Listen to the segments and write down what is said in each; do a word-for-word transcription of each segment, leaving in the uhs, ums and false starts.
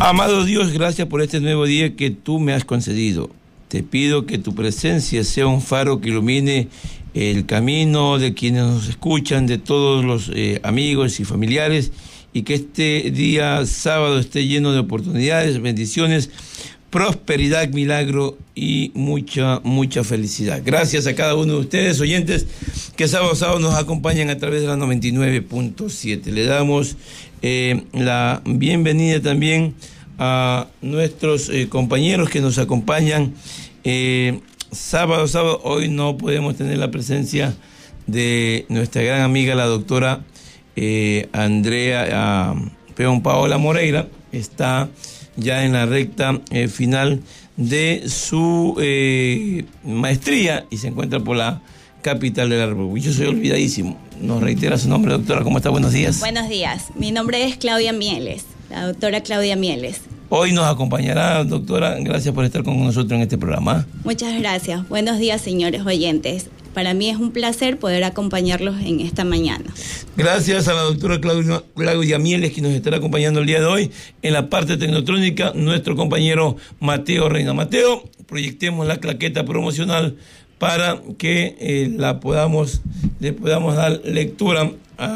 Amado Dios, gracias por este nuevo día que tú me has concedido. Te pido que tu presencia sea un faro que ilumine el camino de quienes nos escuchan, de todos los eh, amigos y familiares, y que este día sábado esté lleno de oportunidades, bendiciones, prosperidad, milagro y mucha, mucha felicidad. Gracias a cada uno de ustedes, oyentes, que sábado a sábado nos acompañan a través de la noventa y nueve punto siete. Le damos eh, la bienvenida también a nuestros eh, compañeros que nos acompañan eh, sábado a sábado. Hoy no podemos tener la presencia de nuestra gran amiga, la doctora eh, Andrea uh, Peón Paola Moreira. Está ya en la recta eh, final de su eh, maestría y se encuentra por la capital de la República. Yo soy olvidadísimo. Nos reitera su nombre, doctora. ¿Cómo está? Buenos días. Buenos días. Mi nombre es Claudia Mieles, la doctora Claudia Mieles. Hoy nos acompañará, doctora. Gracias por estar con nosotros en este programa. Muchas gracias. Buenos días, señores oyentes. Para mí es un placer poder acompañarlos en esta mañana. Gracias a la doctora Claudia, Claudia Mieles, que nos estará acompañando el día de hoy. En la parte tecnotrónica, nuestro compañero Mateo Reina. Mateo, proyectemos la claqueta promocional para que eh, la podamos, le podamos dar lectura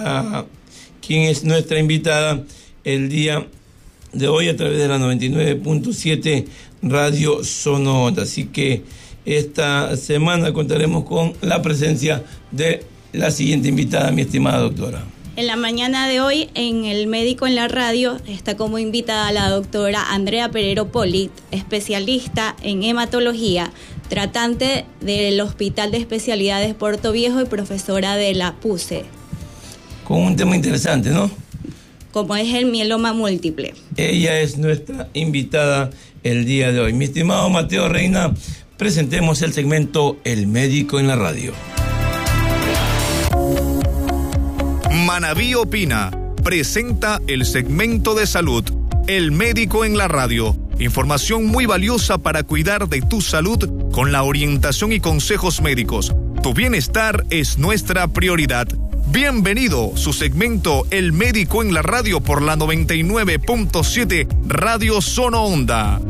a quien es nuestra invitada el día de hoy a través de la noventa y nueve punto siete Radio Sono Onda. Así que esta semana contaremos con la presencia de la siguiente invitada, mi estimada doctora. En la mañana de hoy, en El Médico en la Radio, está como invitada la doctora Andrea Perero Polit, especialista en hematología, tratante del Hospital de Especialidades Puerto Viejo y profesora de la P U C E. Con un tema interesante, ¿no? Como es el mieloma múltiple. Ella es nuestra invitada el día de hoy. Mi estimado Mateo Reina, presentemos el segmento El Médico en la Radio. Manaví Opina presenta el segmento de salud El Médico en la Radio. Información muy valiosa para cuidar de tu salud con la orientación y consejos médicos. Tu bienestar es nuestra prioridad. Bienvenido, su segmento El Médico en la Radio por la noventa y nueve punto siete Radio Sono Onda.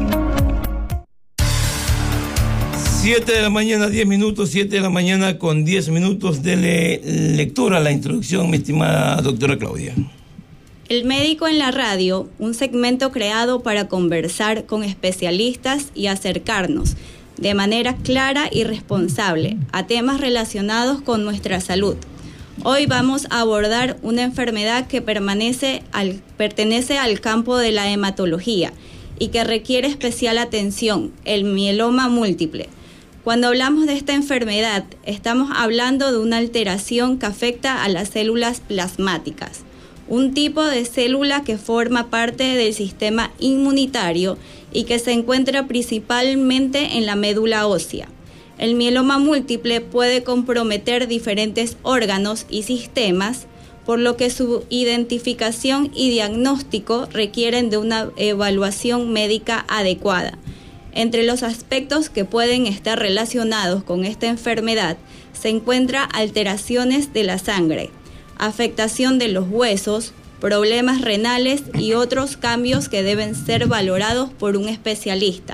siete de la mañana, diez minutos, siete de la mañana con diez minutos de le- lectura a la introducción, mi estimada doctora Claudia. El Médico en la Radio, un segmento creado para conversar con especialistas y acercarnos de manera clara y responsable a temas relacionados con nuestra salud. Hoy vamos a abordar una enfermedad que permanece al, pertenece al campo de la hematología y que requiere especial atención, el mieloma múltiple. Cuando hablamos de esta enfermedad, estamos hablando de una alteración que afecta a las células plasmáticas, un tipo de célula que forma parte del sistema inmunitario y que se encuentra principalmente en la médula ósea. El mieloma múltiple puede comprometer diferentes órganos y sistemas, por lo que su identificación y diagnóstico requieren de una evaluación médica adecuada. Entre los aspectos que pueden estar relacionados con esta enfermedad se encuentran alteraciones de la sangre, afectación de los huesos, problemas renales y otros cambios que deben ser valorados por un especialista.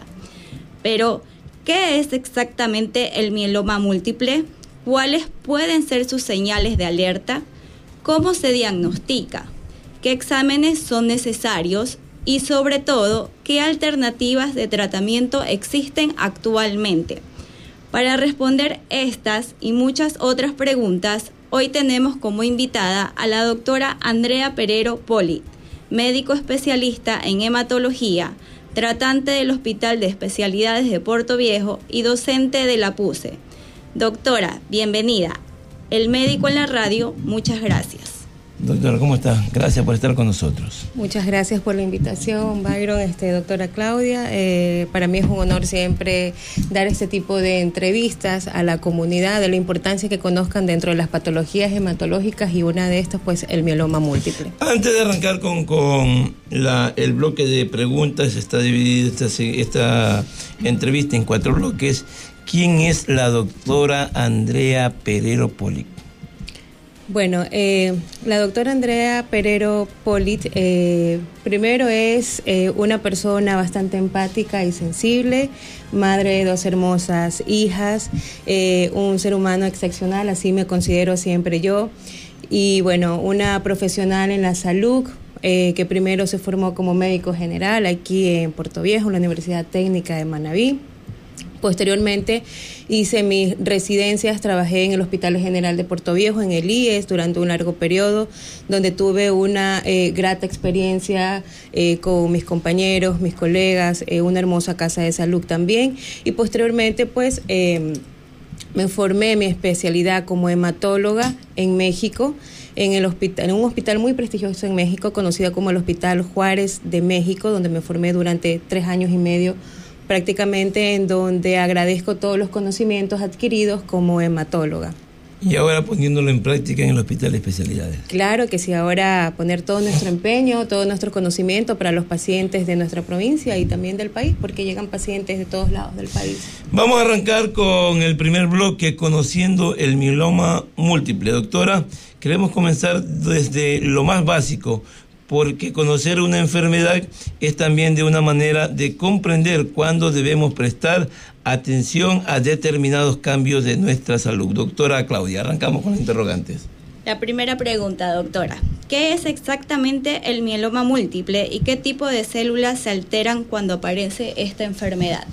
Pero, ¿qué es exactamente el mieloma múltiple? ¿Cuáles pueden ser sus señales de alerta? ¿Cómo se diagnostica? ¿Qué exámenes son necesarios? Y sobre todo, ¿qué alternativas de tratamiento existen actualmente? Para responder estas y muchas otras preguntas, hoy tenemos como invitada a la doctora Andrea Perero Polit, médico especialista en hematología, tratante del Hospital de Especialidades de Puerto Viejo y docente de la P U C E. Doctora, bienvenida. El Médico en la Radio, muchas gracias. Doctora, ¿cómo está? Gracias por estar con nosotros. Muchas gracias por la invitación, Byron, este, doctora Claudia. Eh, para mí es un honor siempre dar este tipo de entrevistas a la comunidad, de la importancia que conozcan dentro de las patologías hematológicas y una de estas, pues, el mieloma múltiple. Antes de arrancar con, con la, el bloque de preguntas, está dividida esta, esta entrevista en cuatro bloques. ¿Quién es la doctora Andrea Perero Polit? Bueno, eh, la doctora Andrea Perero Polit, eh, primero es eh, una persona bastante empática y sensible, madre de dos hermosas hijas, eh, un ser humano excepcional, así me considero siempre yo, y bueno, una profesional en la salud, eh, que primero se formó como médico general aquí en Puerto Viejo, en la Universidad Técnica de Manabí. Posteriormente hice mis residencias, trabajé en el Hospital General de Puerto Viejo, en el I E S, durante un largo periodo, donde tuve una eh, grata experiencia eh, con mis compañeros, mis colegas, eh, una hermosa casa de salud también, y posteriormente pues eh, me formé mi especialidad como hematóloga en México, en el hospital, en un hospital muy prestigioso en México, conocido como el Hospital Juárez de México, donde me formé durante tres años y medio, prácticamente, en donde agradezco todos los conocimientos adquiridos como hematóloga. Y ahora poniéndolo en práctica en el Hospital de Especialidades. Claro que sí, ahora poner todo nuestro empeño, todo nuestro conocimiento para los pacientes de nuestra provincia y también del país, porque llegan pacientes de todos lados del país. Vamos a arrancar con el primer bloque, conociendo el mieloma múltiple. Doctora, queremos comenzar desde lo más básico, porque conocer una enfermedad es también de una manera de comprender cuándo debemos prestar atención a determinados cambios de nuestra salud. Doctora Claudia, arrancamos con los interrogantes. La primera pregunta, doctora. ¿Qué es exactamente el mieloma múltiple y qué tipo de células se alteran cuando aparece esta enfermedad?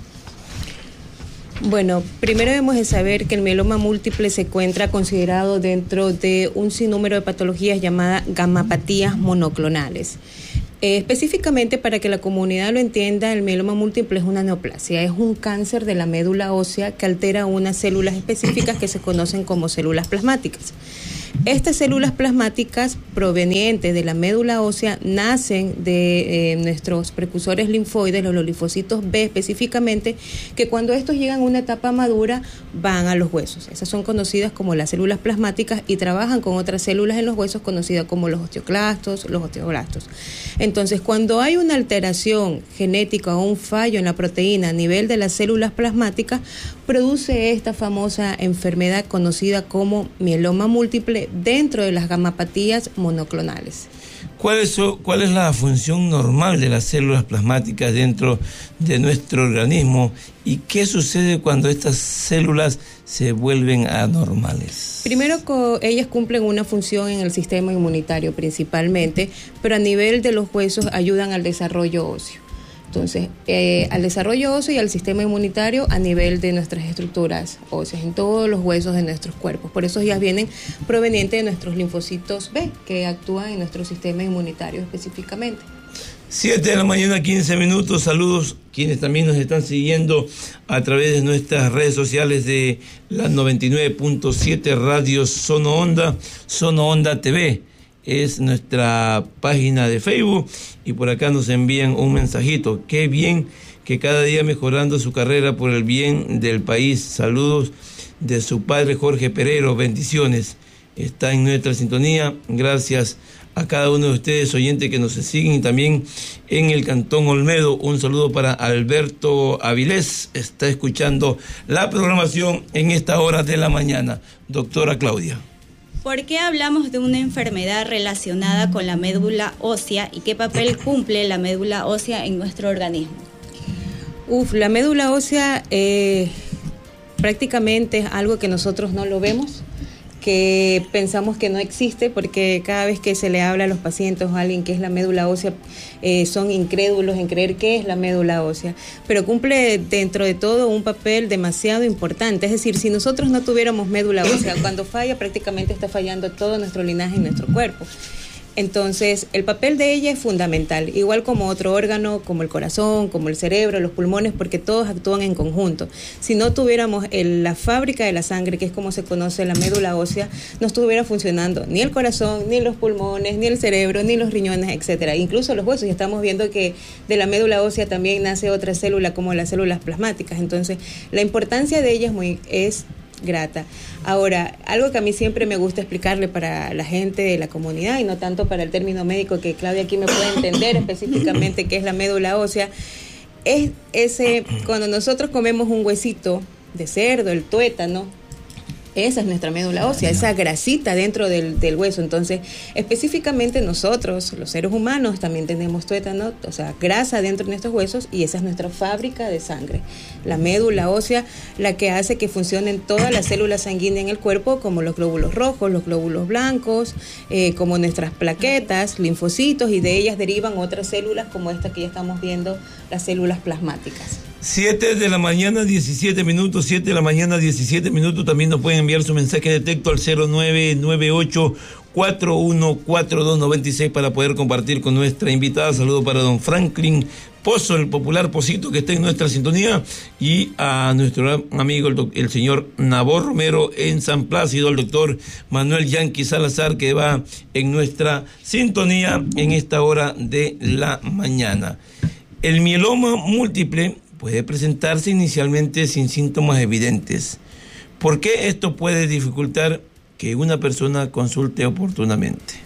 Bueno, primero debemos de saber que el mieloma múltiple se encuentra considerado dentro de un sinnúmero de patologías llamadas gamapatías monoclonales. Eh, específicamente, para que la comunidad lo entienda, el mieloma múltiple es una neoplasia, es un cáncer de la médula ósea que altera unas células específicas que se conocen como células plasmáticas. Estas células plasmáticas provenientes de la médula ósea nacen de eh, nuestros precursores linfoides, los linfocitos B específicamente, que cuando estos llegan a una etapa madura van a los huesos. Esas son conocidas como las células plasmáticas y trabajan con otras células en los huesos conocidas como los osteoclastos, los osteoblastos. Entonces, cuando hay una alteración genética o un fallo en la proteína a nivel de las células plasmáticas, produce esta famosa enfermedad conocida como mieloma múltiple dentro de las gamapatías monoclonales. ¿Cuál es, ¿Cuál es la función normal de las células plasmáticas dentro de nuestro organismo y qué sucede cuando estas células se vuelven anormales? Primero, ellas cumplen una función en el sistema inmunitario principalmente, pero a nivel de los huesos ayudan al desarrollo óseo. Entonces, eh, al desarrollo óseo y al sistema inmunitario a nivel de nuestras estructuras óseas, en todos los huesos de nuestros cuerpos. Por eso ya vienen provenientes de nuestros linfocitos B, que actúan en nuestro sistema inmunitario específicamente. siete de la mañana, quince minutos. Saludos quienes también nos están siguiendo a través de nuestras redes sociales de la noventa y nueve punto siete Radio Sono Onda, Sono Onda T V. Es nuestra página de Facebook y por acá nos envían un mensajito. Qué bien que cada día mejorando su carrera por el bien del país. Saludos de su padre Jorge Perero. Bendiciones. Está en nuestra sintonía. Gracias a cada uno de ustedes, oyentes que nos siguen, y también en el Cantón Olmedo. Un saludo para Alberto Avilés. Está escuchando la programación en esta hora de la mañana. Doctora Claudia. ¿Por qué hablamos de una enfermedad relacionada con la médula ósea y qué papel cumple la médula ósea en nuestro organismo? Uf, la médula ósea eh, prácticamente es algo que nosotros no lo vemos, que pensamos que no existe, porque cada vez que se le habla a los pacientes o a alguien que es la médula ósea, eh, son incrédulos en creer que es la médula ósea, pero cumple dentro de todo un papel demasiado importante. Es decir, si nosotros no tuviéramos médula ósea, cuando falla prácticamente está fallando todo nuestro linaje en nuestro cuerpo. Entonces, el papel de ella es fundamental, igual como otro órgano, como el corazón, como el cerebro, los pulmones, porque todos actúan en conjunto. Si no tuviéramos el, la fábrica de la sangre, que es como se conoce la médula ósea, no estuviera funcionando ni el corazón, ni los pulmones, ni el cerebro, ni los riñones, etcétera. Incluso los huesos, y estamos viendo que de la médula ósea también nace otra célula, como las células plasmáticas. Entonces, la importancia de ella es muy... es grata. Ahora, algo que a mí siempre me gusta explicarle para la gente de la comunidad y no tanto para el término médico, que Claudia aquí me puede entender específicamente qué es la médula ósea, es ese, cuando nosotros comemos un huesito de cerdo, el tuétano, Esa es nuestra médula ósea, esa grasita dentro del, del hueso. Entonces, específicamente nosotros, los seres humanos, también tenemos tuétano, o sea, grasa dentro de nuestros huesos, y esa es nuestra fábrica de sangre. La médula ósea, la que hace que funcionen todas las células sanguíneas en el cuerpo, como los glóbulos rojos, los glóbulos blancos, eh, como nuestras plaquetas, linfocitos, y de ellas derivan otras células como esta que ya estamos viendo, las células plasmáticas. siete de la mañana, diecisiete minutos, siete de la mañana, diecisiete minutos. También nos pueden enviar su mensaje de texto al cero nueve nueve ocho, cuatro uno cuatro dos, nueve seis para poder compartir con nuestra invitada. Saludo para don Franklin Pozo, el popular Pocito, que está en nuestra sintonía, y a nuestro amigo el, el señor Nabor Romero en San Plácido, el doctor Manuel Yanqui Salazar, que va en nuestra sintonía en esta hora de la mañana. El mieloma múltiple puede presentarse inicialmente sin síntomas evidentes. ¿Por qué esto puede dificultar que una persona consulte oportunamente?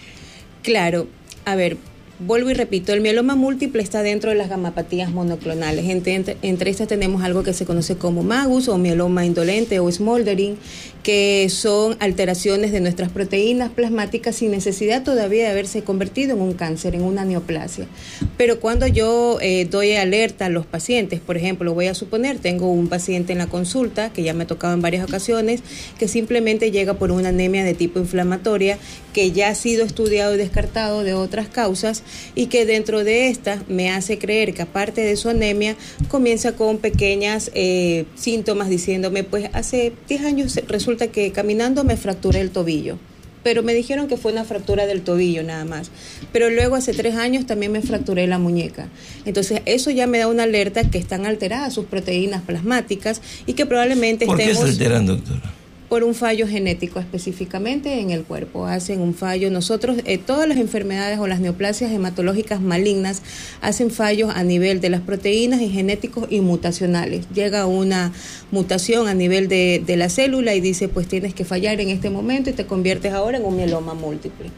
Claro, a ver, vuelvo y repito, el mieloma múltiple está dentro de las gamapatías monoclonales. Entre, entre, entre estas tenemos algo que se conoce como magus o mieloma indolente o smoldering, que son alteraciones de nuestras proteínas plasmáticas sin necesidad todavía de haberse convertido en un cáncer, en una neoplasia. Pero cuando yo eh, doy alerta a los pacientes, por ejemplo, voy a suponer, tengo un paciente en la consulta, que ya me ha tocado en varias ocasiones, que simplemente llega por una anemia de tipo inflamatoria, que ya ha sido estudiado y descartado de otras causas, y que dentro de esta me hace creer que aparte de su anemia, comienza con pequeñas eh, síntomas diciéndome, pues hace diez años resulta que caminando me fracturé el tobillo, pero me dijeron que fue una fractura del tobillo nada más, pero luego hace tres años también me fracturé la muñeca. Entonces eso ya me da una alerta que están alteradas sus proteínas plasmáticas y que probablemente ¿Por estemos... qué se alteran, doctora? Por un fallo genético específicamente en el cuerpo, hacen un fallo. Nosotros, eh, todas las enfermedades o las neoplasias hematológicas malignas hacen fallos a nivel de las proteínas y genéticos y mutacionales. Llega una mutación a nivel de, de la célula y dice, pues tienes que fallar en este momento y te conviertes ahora en un mieloma múltiple.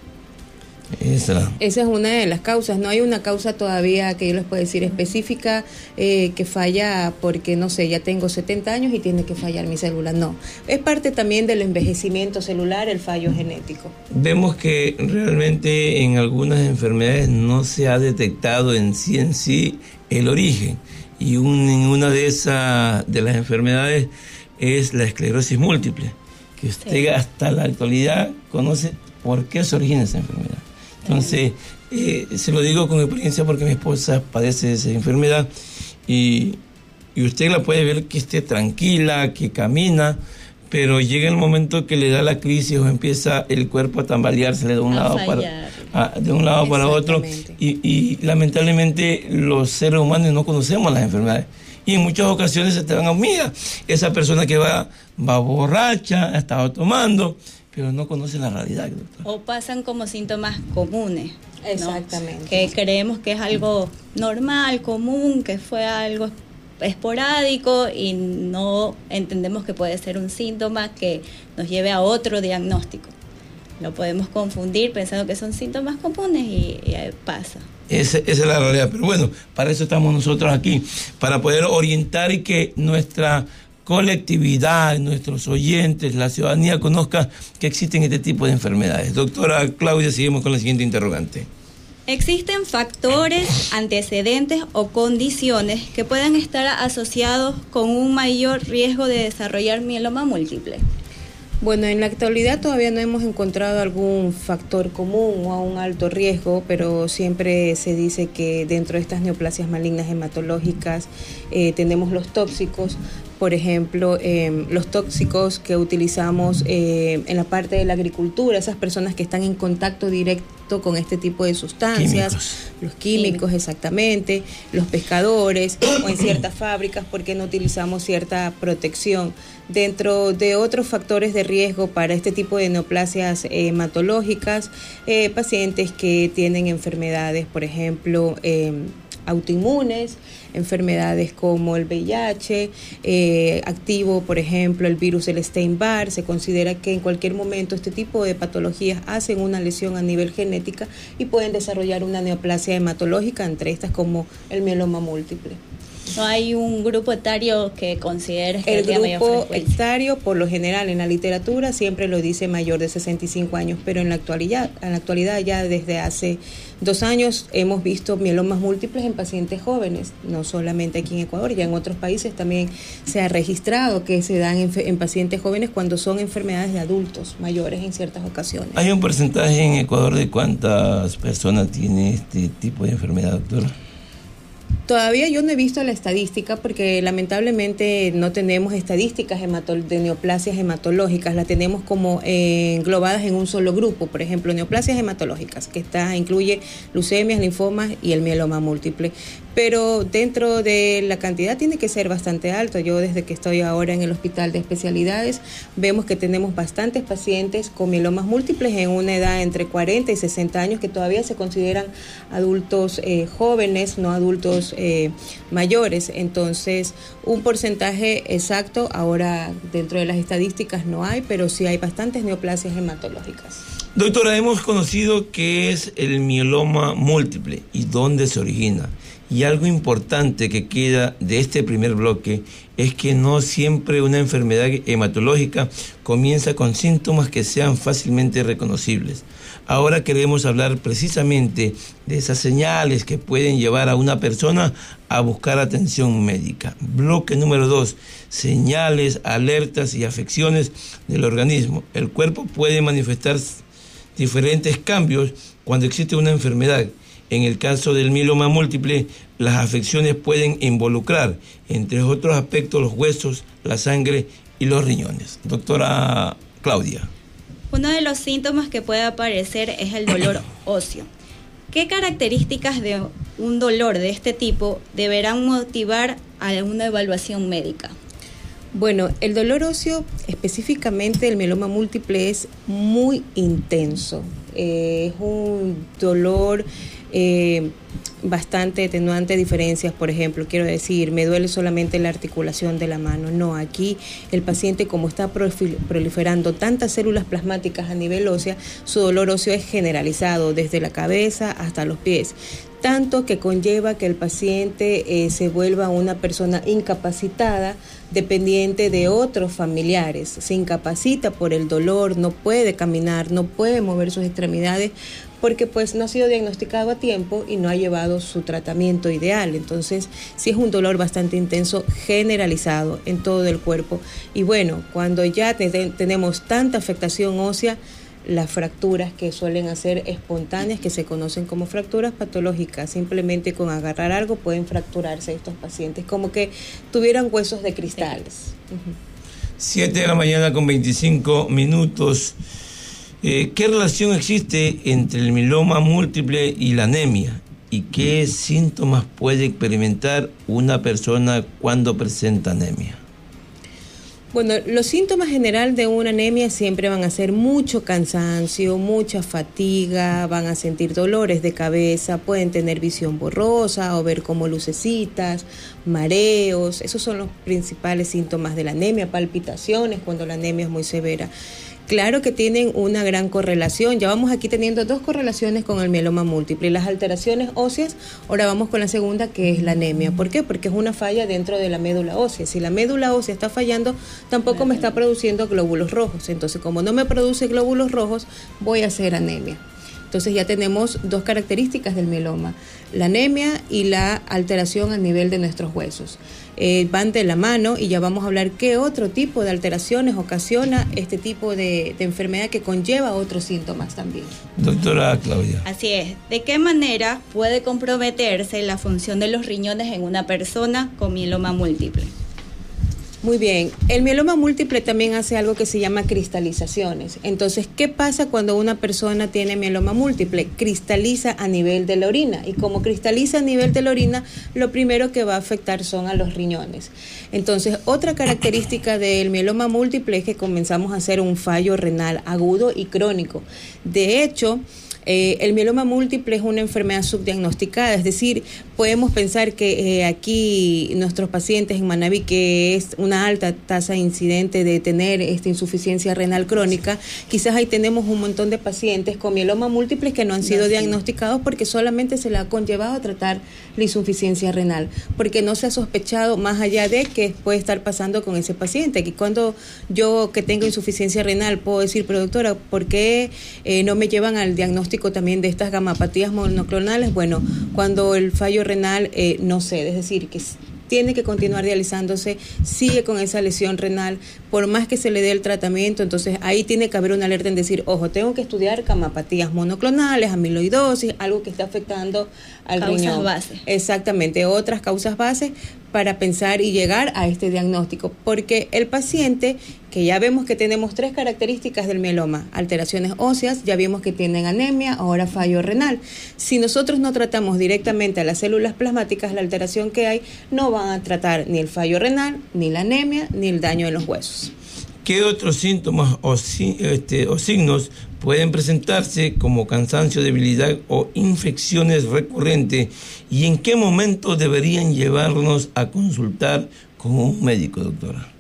Esa. Esa es una de las causas. No hay una causa todavía que yo les pueda decir específica eh, que falla porque, no sé, ya tengo setenta años y tiene que fallar mi célula. No. Es parte también del envejecimiento celular, el fallo genético. Vemos que realmente en algunas enfermedades no se ha detectado en sí en sí el origen. Y un, en una de esas de las enfermedades es la esclerosis múltiple, que usted sí. hasta la actualidad conoce por qué se origina esa enfermedad. Entonces, eh, se lo digo con experiencia porque mi esposa padece de esa enfermedad y, y usted la puede ver que esté tranquila, que camina, pero llega el momento que le da la crisis o empieza el cuerpo a tambalearse de un, lado para, a, de un lado para otro y, y lamentablemente los seres humanos no conocemos las enfermedades. Y en muchas ocasiones se te van a mira, esa persona que va, va borracha, ha estado tomando, pero no conocen la realidad, doctor. O pasan como síntomas comunes, ¿no? Exactamente. Que creemos que es algo normal, común, que fue algo esporádico y no entendemos que puede ser un síntoma que nos lleve a otro diagnóstico. Lo podemos confundir pensando que son síntomas comunes y, y pasa. Esa, esa es la realidad. Pero bueno, para eso estamos nosotros aquí, para poder orientar y que nuestra colectividad, nuestros oyentes, la ciudadanía conozca que existen este tipo de enfermedades. Doctora Claudia, seguimos con la siguiente interrogante. ¿Existen factores, antecedentes o condiciones que puedan estar asociados con un mayor riesgo de desarrollar mieloma múltiple? Bueno, en la actualidad todavía no hemos encontrado algún factor común o a un alto riesgo, pero siempre se dice que dentro de estas neoplasias malignas hematológicas eh, tenemos los tóxicos. Por ejemplo, eh, los tóxicos que utilizamos eh, en la parte de la agricultura, esas personas que están en contacto directo con este tipo de sustancias, químicos. los químicos, químicos exactamente, los pescadores o en ciertas fábricas porque no utilizamos cierta protección. Dentro de otros factores de riesgo para este tipo de neoplasias eh, hematológicas, eh, pacientes que tienen enfermedades, por ejemplo, eh, autoinmunes, enfermedades como el V I H, eh, activo, por ejemplo, el virus del Epstein-Barr. Se considera que en cualquier momento este tipo de patologías hacen una lesión a nivel genética y pueden desarrollar una neoplasia hematológica, entre estas como el mieloma múltiple. ¿No hay un grupo etario que consideres que el tenga mayor grupo frecuencia? etario, por lo general, en la literatura siempre lo dice mayor de sesenta y cinco años, pero en la actualidad, en la actualidad ya desde hace dos años hemos visto mielomas múltiples en pacientes jóvenes, no solamente aquí en Ecuador, ya en otros países también se ha registrado que se dan en, en pacientes jóvenes cuando son enfermedades de adultos mayores en ciertas ocasiones. ¿Hay un porcentaje en Ecuador de cuántas personas tiene este tipo de enfermedad, doctora? Todavía yo no he visto la estadística porque lamentablemente no tenemos estadísticas hematol- de neoplasias hematológicas, la tenemos como eh, englobadas en un solo grupo. Por ejemplo, neoplasias hematológicas, que está incluye leucemias, linfomas y el mieloma múltiple. Pero dentro de la cantidad tiene que ser bastante alto. Yo desde que estoy ahora en el hospital de especialidades vemos que tenemos bastantes pacientes con mielomas múltiples en una edad entre cuarenta y sesenta años que todavía se consideran adultos eh, jóvenes, no adultos eh, mayores. Entonces, un porcentaje exacto ahora dentro de las estadísticas no hay, pero sí hay bastantes neoplasias hematológicas. Doctora, hemos conocido qué es el mieloma múltiple y dónde se origina. Y algo importante que queda de este primer bloque es que no siempre una enfermedad hematológica comienza con síntomas que sean fácilmente reconocibles. Ahora queremos hablar precisamente de esas señales que pueden llevar a una persona a buscar atención médica. Bloque número dos, señales, alertas y afecciones del organismo. El cuerpo puede manifestar diferentes cambios cuando existe una enfermedad. En el caso del mieloma múltiple, las afecciones pueden involucrar, entre otros aspectos, los huesos, la sangre y los riñones. Doctora Claudia. Uno de los síntomas que puede aparecer es el dolor óseo. ¿Qué características de un dolor de este tipo deberán motivar a una evaluación médica? Bueno, el dolor óseo, específicamente el mieloma múltiple, es muy intenso. Eh, es un dolor eh, bastante atenuante, diferencias, por ejemplo, quiero decir, me duele solamente la articulación de la mano. No, aquí el paciente, como está proliferando tantas células plasmáticas a nivel ósea, su dolor óseo es generalizado desde la cabeza hasta los pies, tanto que conlleva que el paciente eh, se vuelva una persona incapacitada, dependiente de otros familiares. Se incapacita por el dolor, no puede caminar, no puede mover sus extremidades, porque pues no ha sido diagnosticado a tiempo y no ha llevado su tratamiento ideal. Entonces, sí es un dolor bastante intenso, generalizado en todo el cuerpo. Y bueno, cuando ya te- tenemos tanta afectación ósea, las fracturas que suelen hacer espontáneas, que se conocen como fracturas patológicas, simplemente con agarrar algo pueden fracturarse estos pacientes, como que tuvieran huesos de cristales. Uh-huh. siete de la mañana con veinticinco minutos. Eh, ¿Qué relación existe entre el mieloma múltiple y la anemia? ¿Y qué síntomas puede experimentar una persona cuando presenta anemia? Bueno, los síntomas general de una anemia siempre van a ser mucho cansancio, mucha fatiga, van a sentir dolores de cabeza, pueden tener visión borrosa o ver como lucecitas, mareos. Esos son los principales síntomas de la anemia, palpitaciones cuando la anemia es muy severa. Claro que tienen una gran correlación. Ya vamos aquí teniendo dos correlaciones con el mieloma múltiple, las alteraciones óseas. Ahora vamos con la segunda, que es la anemia. ¿Por qué? Porque es una falla dentro de la médula ósea. Si la médula ósea está fallando, tampoco me está produciendo glóbulos rojos. Entonces, como no me produce glóbulos rojos, voy a hacer anemia. Entonces ya tenemos dos características del mieloma, la anemia y la alteración a nivel de nuestros huesos. Eh, van de la mano y ya vamos a hablar qué otro tipo de alteraciones ocasiona este tipo de, de enfermedad que conlleva otros síntomas también. Doctora Claudia. Así es. ¿De qué manera puede comprometerse la función de los riñones en una persona con mieloma múltiple? Muy bien, el mieloma múltiple también hace algo que se llama cristalizaciones. Entonces, ¿qué pasa cuando una persona tiene mieloma múltiple? Cristaliza a nivel de la orina, y como cristaliza a nivel de la orina, lo primero que va a afectar son a los riñones. Entonces, otra característica del mieloma múltiple es que comenzamos a hacer un fallo renal agudo y crónico. De hecho, Eh, el mieloma múltiple es una enfermedad subdiagnosticada, es decir, podemos pensar que eh, aquí nuestros pacientes en Manabí, que es una alta tasa de incidente de tener esta insuficiencia renal crónica, quizás ahí tenemos un montón de pacientes con mieloma múltiple que no han sido no, diagnosticados porque solamente se le ha conllevado a tratar la insuficiencia renal, porque no se ha sospechado más allá de qué puede estar pasando con ese paciente. Que cuando yo que tengo insuficiencia renal puedo decir, pero doctora, ¿por qué eh, no me llevan al diagnóstico también de estas gamapatías monoclonales? Bueno, cuando el fallo renal eh, no cede, es decir, que tiene que continuar dializándose, sigue con esa lesión renal, por más que se le dé el tratamiento, entonces ahí tiene que haber una alerta en decir, ojo, tengo que estudiar gamapatías monoclonales, amiloidosis, algo que está afectando al riñón. Causas bases. Exactamente, otras causas bases para pensar y llegar a este diagnóstico, porque el paciente, que ya vemos que tenemos tres características del mieloma, alteraciones óseas, ya vimos que tienen anemia, ahora fallo renal. Si nosotros no tratamos directamente a las células plasmáticas, la alteración que hay, no van a tratar ni el fallo renal, ni la anemia, ni el daño en los huesos. ¿Qué otros síntomas o, este, o signos pueden presentarse como cansancio, debilidad o infecciones recurrentes? ¿Y en qué momento deberían llevarnos a consultar con un médico, doctora?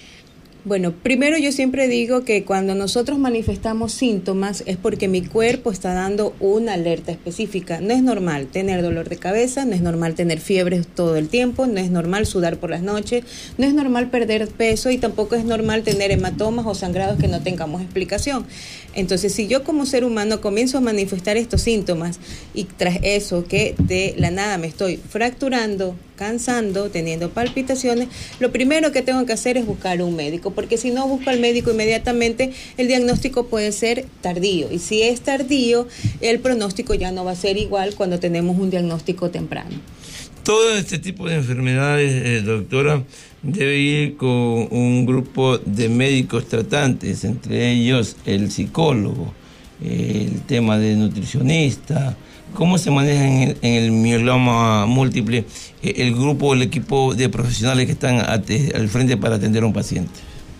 Bueno, primero yo siempre digo que cuando nosotros manifestamos síntomas es porque mi cuerpo está dando una alerta específica. No es normal tener dolor de cabeza, no es normal tener fiebre todo el tiempo, no es normal sudar por las noches, no es normal perder peso y tampoco es normal tener hematomas o sangrados que no tengamos explicación. Entonces, si yo como ser humano comienzo a manifestar estos síntomas y tras eso que de la nada me estoy fracturando, cansando, teniendo palpitaciones, lo primero que tengo que hacer es buscar un médico, porque si no busco al médico inmediatamente, el diagnóstico puede ser tardío, y si es tardío, el pronóstico ya no va a ser igual cuando tenemos un diagnóstico temprano. Todo este tipo de enfermedades, eh, doctora, debe ir con un grupo de médicos tratantes, entre ellos el psicólogo, eh, el tema de nutricionista. ¿Cómo se maneja en el, en el mieloma múltiple eh, el grupo, el equipo de profesionales que están ate, al frente para atender a un paciente?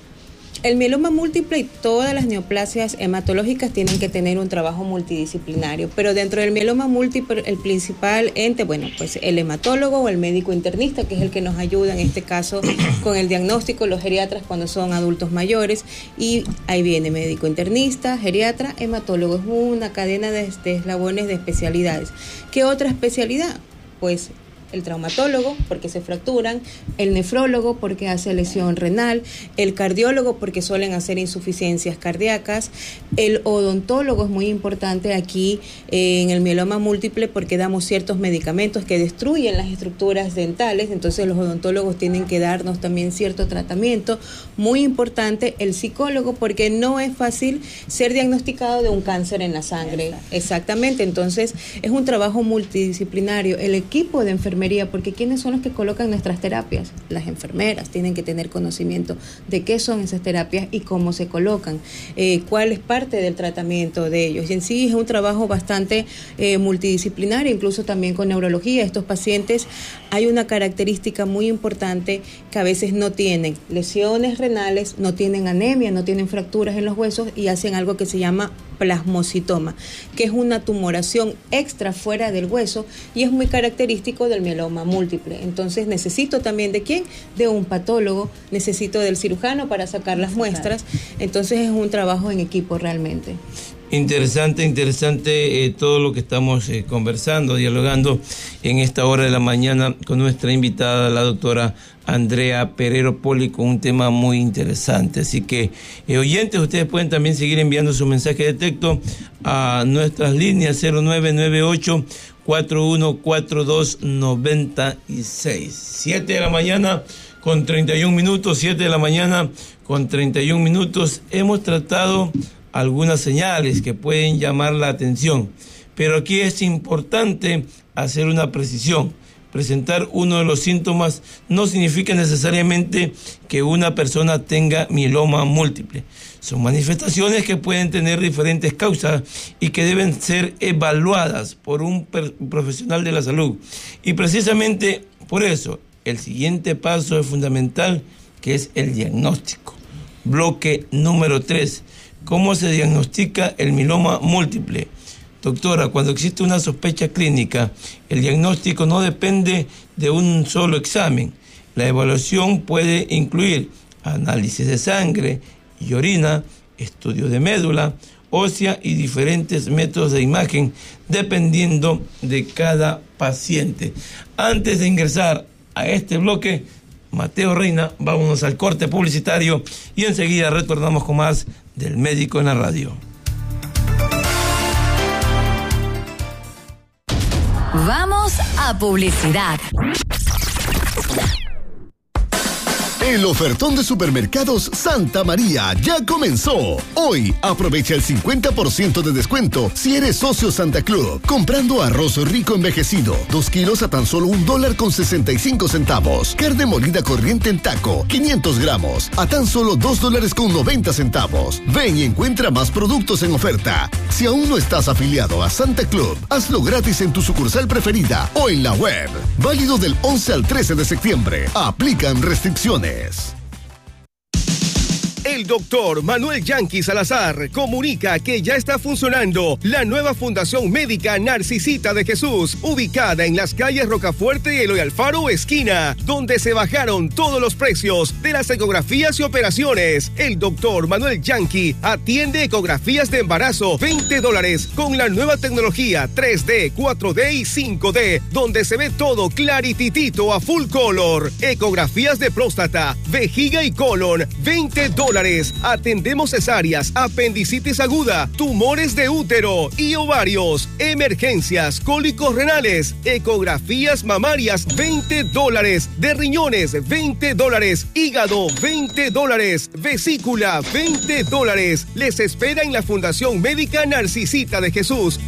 El mieloma múltiple y todas las neoplasias hematológicas tienen que tener un trabajo multidisciplinario, pero dentro del mieloma múltiple el principal ente, bueno, pues el hematólogo o el médico internista, que es el que nos ayuda en este caso con el diagnóstico, los geriatras cuando son adultos mayores, y ahí viene médico internista, geriatra, hematólogo, es una cadena de, de eslabones de especialidades. ¿Qué otra especialidad? Pues el traumatólogo, porque se fracturan, el nefrólogo, porque hace lesión renal, el cardiólogo, porque suelen hacer insuficiencias cardíacas, el odontólogo es muy importante aquí eh, en el mieloma múltiple, porque damos ciertos medicamentos que destruyen las estructuras dentales, entonces los odontólogos tienen que darnos también cierto tratamiento. Muy importante el psicólogo, porque no es fácil ser diagnosticado de un cáncer en la sangre. Exactamente, entonces es un trabajo multidisciplinario. El equipo de enfermería, porque ¿quiénes son los que colocan nuestras terapias? Las enfermeras tienen que tener conocimiento de qué son esas terapias y cómo se colocan, eh, cuál es parte del tratamiento de ellos. Y en sí es un trabajo bastante eh, multidisciplinario, incluso también con neurología. Estos pacientes, hay una característica muy importante que a veces no tienen lesiones renales, no tienen anemia, no tienen fracturas en los huesos y hacen algo que se llama plasmocitoma, que es una tumoración extra fuera del hueso y es muy característico del mieloma múltiple. Entonces necesito también de quién, de un patólogo, necesito del cirujano para sacar las muestras. Entonces es un trabajo en equipo realmente. Interesante, interesante eh, todo lo que estamos eh, conversando, dialogando en esta hora de la mañana con nuestra invitada, la doctora Andrea Perero Poli, con un tema muy interesante. Así que, eh, oyentes, ustedes pueden también seguir enviando su mensaje de texto a nuestras líneas cero nueve nueve ocho, cuatro uno cuatro dos, nueve seis. siete de la mañana con treinta y un minutos, siete de la mañana con treinta y un minutos. Hemos tratado algunas señales que pueden llamar la atención, pero aquí es importante hacer una precisión. Presentar uno de los síntomas no significa necesariamente que una persona tenga mieloma múltiple. Son manifestaciones que pueden tener diferentes causas y que deben ser evaluadas por un profesional de la salud. Y precisamente por eso, el siguiente paso es fundamental, que es el diagnóstico. Bloque número tres. ¿Cómo se diagnostica el mieloma múltiple? Doctora, cuando existe una sospecha clínica, el diagnóstico no depende de un solo examen. La evaluación puede incluir análisis de sangre y orina, estudio de médula ósea y diferentes métodos de imagen dependiendo de cada paciente. Antes de ingresar a este bloque, Mateo Reina, vámonos al corte publicitario y enseguida retornamos con más del Médico en la Radio. Vamos a publicidad. El ofertón de Supermercados Santa María ya comenzó. Hoy aprovecha el cincuenta por ciento de descuento si eres socio Santa Club. Comprando arroz rico envejecido, dos kilos a tan solo un dólar con sesenta y cinco centavos. Carne molida corriente en taco, quinientos gramos, a tan solo dos dólares con noventa centavos. Ven y encuentra más productos en oferta. Si aún no estás afiliado a Santa Club, hazlo gratis en tu sucursal preferida o en la web. Válido del once al trece de septiembre. Aplican restricciones. El doctor Manuel Yanqui Salazar comunica que ya está funcionando la nueva Fundación Médica Narcisita de Jesús, ubicada en las calles Rocafuerte y Eloy Alfaro, esquina, donde se bajaron todos los precios de las ecografías y operaciones. El doctor Manuel Yanqui atiende ecografías de embarazo, veinte dólares, con la nueva tecnología tres D, cuatro D y cinco D, donde se ve todo clarititito a full color. Ecografías de próstata, vejiga y colon, veinte dólares. Atendemos cesáreas, apendicitis aguda, tumores de útero y ovarios, emergencias, cólicos renales, ecografías mamarias, veinte dólares, de riñones, veinte dólares, hígado, veinte dólares, vesícula, veinte dólares. Les espera en la Fundación Médica Narcisita de Jesús.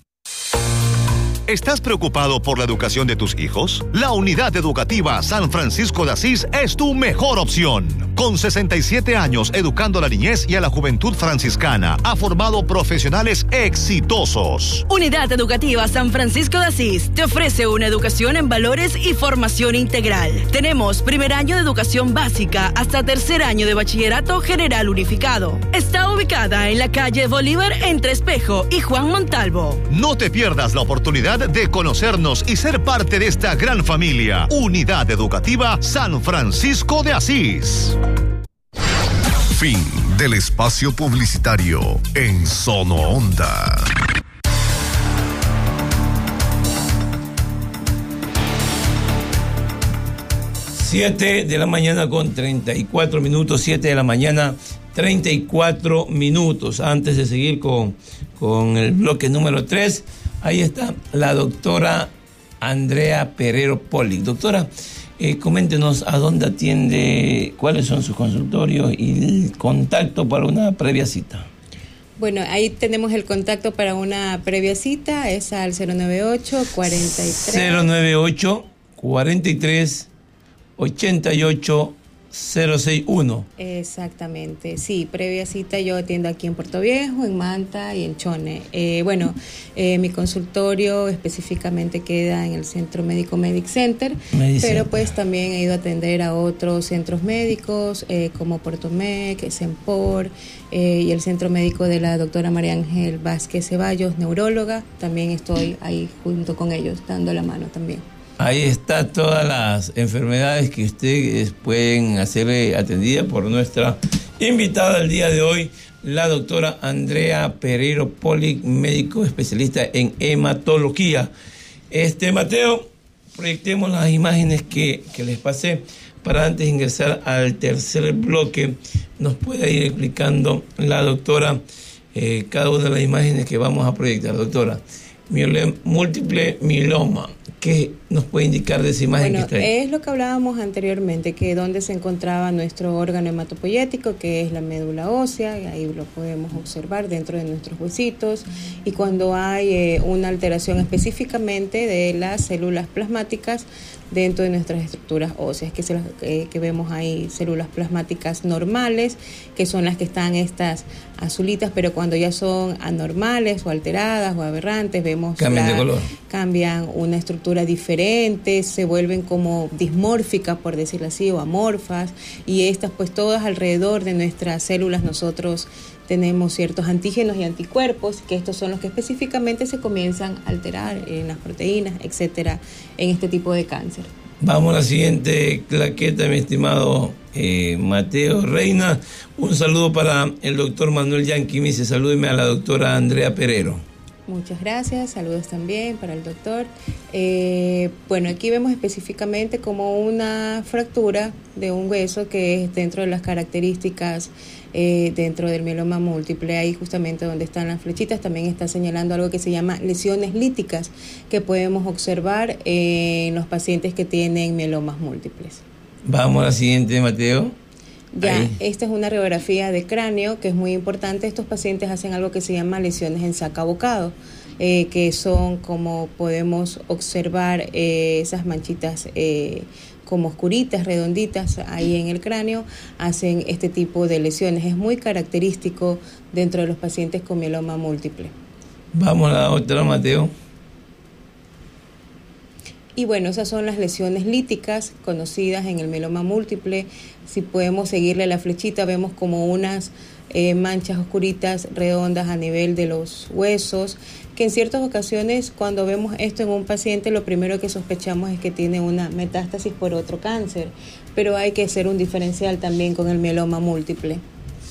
¿Estás preocupado por la educación de tus hijos? La Unidad Educativa San Francisco de Asís es tu mejor opción. Con sesenta y siete años educando a la niñez y a la juventud franciscana, ha formado profesionales exitosos. Unidad Educativa San Francisco de Asís te ofrece una educación en valores y formación integral. Tenemos primer año de educación básica hasta tercer año de bachillerato general unificado. Está ubicada en la calle Bolívar entre Espejo y Juan Montalvo. No te pierdas la oportunidad de conocernos y ser parte de esta gran familia. Unidad Educativa San Francisco de Asís. Fin del espacio publicitario en Sono Onda. Siete de la mañana con treinta y cuatro minutos, siete de la mañana, treinta y cuatro minutos. Antes de seguir con, con el bloque número tres, ahí está la doctora Andrea Perero Polic. Doctora, eh, coméntenos a dónde atiende, cuáles son sus consultorios y el contacto para una previa cita. Bueno, ahí tenemos el contacto para una previa cita, es al cero noventa y ocho, cuarenta y tres. cero noventa y ocho, cuarenta y tres, ochenta y ocho, cero sesenta y uno. Exactamente, sí, previa cita yo atiendo aquí en Puerto Viejo, en Manta y en Chone. Eh, bueno, eh, mi consultorio específicamente queda en el Centro Médico Medic Center, Medic pero Center. Pues también he ido a atender a otros centros médicos eh, como Puerto Mec, Sempor eh, y el Centro Médico de la doctora María Ángel Vázquez Ceballos, neuróloga. También estoy ahí junto con ellos, dando la mano también. Ahí está todas las enfermedades que ustedes pueden hacer atendida por nuestra invitada el día de hoy, la doctora Andrea Perero Polic, médico especialista en hematología. Este, Mateo, proyectemos las imágenes que, que les pasé para antes de ingresar al tercer bloque, nos puede ir explicando la doctora eh, cada una de las imágenes que vamos a proyectar. Doctora, múltiple mieloma, ¿qué nos puede indicar de esa imagen bueno, que está ahí? Es lo que hablábamos anteriormente, que donde se encontraba nuestro órgano hematopoyético, que es la médula ósea, y ahí lo podemos observar dentro de nuestros huesitos, y cuando hay eh, una alteración específicamente de las células plasmáticas dentro de nuestras estructuras óseas, que, se las, eh, que vemos ahí células plasmáticas normales, que son las que están estas azulitas, pero cuando ya son anormales o alteradas o aberrantes, vemos cambian la, de color. Cambian una estructura diferente, se vuelven como dismórficas, por decirlo así, o amorfas, y estas pues todas alrededor de nuestras células nosotros tenemos ciertos antígenos y anticuerpos, que estos son los que específicamente se comienzan a alterar en las proteínas, etcétera, en este tipo de cáncer. Vamos a la siguiente claqueta, mi estimado eh, Mateo Reina. Un saludo para el doctor Manuel Yanqui. Me dice, salúdeme a la doctora Andrea Perero. Muchas gracias, saludos también para el doctor. Eh, bueno, aquí vemos específicamente como una fractura de un hueso que es dentro de las características eh, dentro del mieloma múltiple. Ahí justamente donde están las flechitas también está señalando algo que se llama lesiones líticas que podemos observar en los pacientes que tienen mielomas múltiples. Vamos a la siguiente, Mateo. Ya, Ahí. Esta es una radiografía de cráneo que es muy importante. Estos pacientes hacen algo que se llama lesiones en saca bocado, eh, que son como podemos observar eh, esas manchitas eh, como oscuritas, redonditas ahí en el cráneo, hacen este tipo de lesiones. Es muy característico dentro de los pacientes con mieloma múltiple. Vamos a la otra, Mateo. Y bueno, esas son las lesiones líticas conocidas en el mieloma múltiple. Si podemos seguirle la flechita, vemos como unas eh, manchas oscuritas redondas a nivel de los huesos, que en ciertas ocasiones cuando vemos esto en un paciente, lo primero que sospechamos es que tiene una metástasis por otro cáncer, pero hay que hacer un diferencial también con el mieloma múltiple.